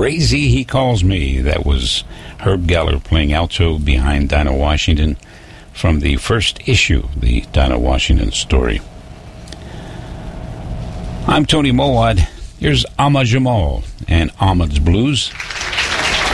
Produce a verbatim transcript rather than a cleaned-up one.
Crazy He Calls Me. That was Herb Geller playing alto behind Dinah Washington from the first issue, the Dinah Washington story. I'm Tony Mowat. Here's Ahmad Jamal and Ahmad's Blues.